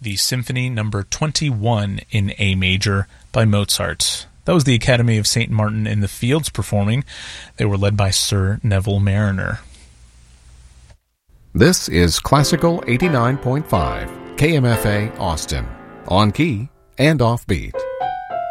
the Symphony Number 21 in A major by Mozart. That was the Academy of St. Martin in the Fields performing. They were led by Sir Neville Marriner. This is Classical 89.5, KMFA Austin, on key and offbeat.